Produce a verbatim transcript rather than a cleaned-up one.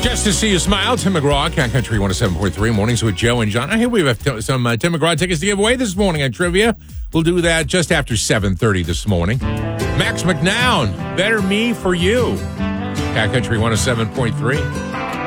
Just to see you smile, Tim McGraw, Cat Country one oh seven point three, Mornings with Joe and John. I hear we have t- some uh, Tim McGraw tickets to give away this morning on Trivia. We'll do that just after seven thirty this morning. Max McNown, Better Me For You, Cat Country one oh seven point three.